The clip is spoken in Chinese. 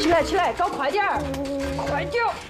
起来起来，搞快点儿，快点儿！